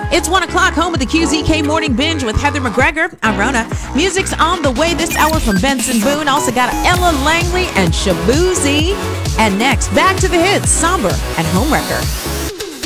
It's 1 o'clock, home of the QZK Morning Binge with Heather McGregor. I'm Rona. Music's on the way this hour from Benson Boone. Also got Ella Langley and Shabuzi. And next, back to the hits, Somber and Homewrecker.